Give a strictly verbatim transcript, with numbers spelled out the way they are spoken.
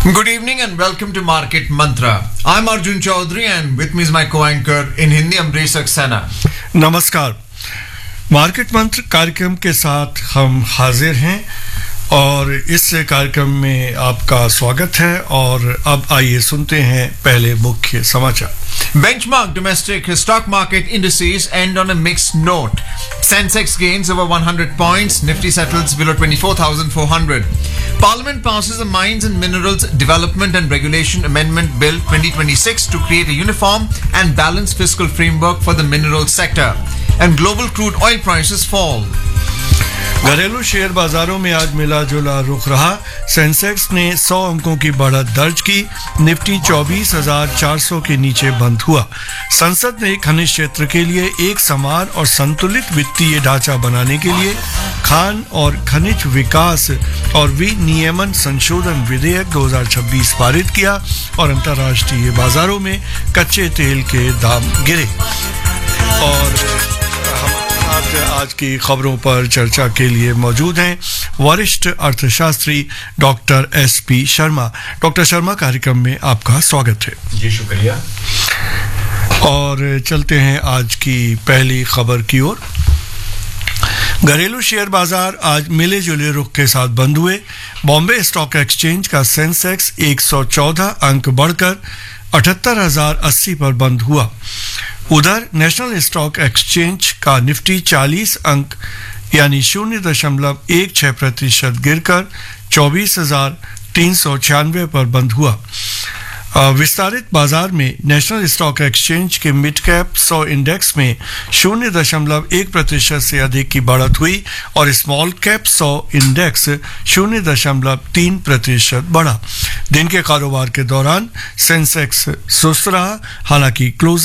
Good evening and welcome to Market Mantra. I'm Arjun Chaudhary and with me is my co-anchor in Hindi, Amrish Saxena. नमस्कार, market मंत्र कार्यक्रम के साथ हम हाजिर हैं और इस कार्यक्रम में आपका स्वागत है और अब आइए सुनते हैं पहले मुख्य समाचार। Benchmark domestic stock market indices end on a mixed note. Sensex gains over one hundred points, Nifty settles below twenty-four thousand four hundred. Parliament passes a Mines and Minerals Development and Regulation Amendment Bill twenty twenty-six to create a uniform and balanced fiscal framework for the mineral sector. And global crude oil prices fall. घरेलू share बाजारों में आज मिला जुला रुख रहा। Sensex ने सौ अंकों की बढ़त दर्ज की, निफ्टी चौबीस हजार चार सौ के नीचे बंद हुआ। संसद ने खनिज क्षेत्र के लिए एक समान और संतुलित वित्तीय ढांचा बनाने के लिए खान और खनिज विकास और विनियमन संशोधन विधेयक दो हज़ार छब्बीस पारित किया और अंतर्राष्ट्रीय बाजारों में कच्चे तेल के दाम गिरे। और आज की खबरों पर चर्चा के लिए मौजूद हैं वरिष्ठ अर्थशास्त्री doctor S P Sharma. Doctor Sharma, कार्यक्रम में आपका स्वागत है। जी शुक्रिया। और चलते हैं आज की पहली खबर की ओर। घरेलू शेयर बाजार आज मिले जुले रुख के साथ बंद हुए। बॉम्बे स्टॉक एक्सचेंज का सेंसेक्स एक सौ चौदह अंक बढ़कर अठहत्तर हजार अस्सी पर बंद हुआ। उधर नेशनल स्टॉक एक्सचेंज का निफ्टी चालीस अंक यानी शून्य दशमलव एक छह प्रतिशत गिरकर चौबीस हजार तीन सौ छियानवे पर बंद हुआ। विस्तारित बाजार में नेशनल स्टॉक एक्सचेंज के मिड कैप सौ इंडेक्स में शून्य दशमलव एक प्रतिशत से अधिक की बढ़त हुई और स्मॉल कैप सौ इंडेक्स शून्य दशमलव तीन प्रतिशत बढ़ा। दिन के कारोबार के दौरान सेंसेक्स सुस्त रहा, हालांकि क्लोज